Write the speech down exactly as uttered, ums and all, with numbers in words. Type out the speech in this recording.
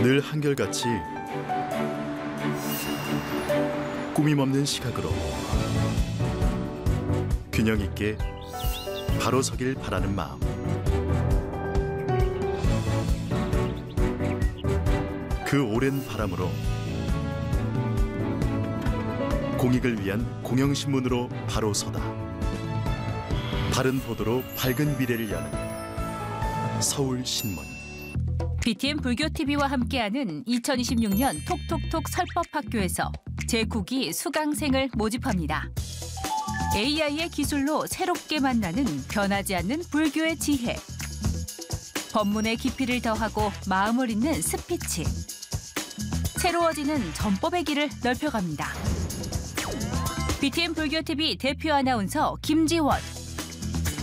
늘 한결같이 꾸밈 없는 시각으로 균형 있게 바로 서길 바라는 마음. 그 오랜 바람으로 공익을 위한 공영신문으로 바로 서다. 바른 보도로 밝은 미래를 여는 서울신문. 비티엠 불교티비와 함께하는 이천이십육 년 톡톡톡 설법학교에서 제구 기 수강생을 모집합니다. 에이아이의 기술로 새롭게 만나는 변하지 않는 불교의 지혜. 법문의 깊이를 더하고 마음을 잇는 스피치. 새로워지는 전법의 길을 넓혀갑니다. 비티엠 불교티비 대표 아나운서 김지원.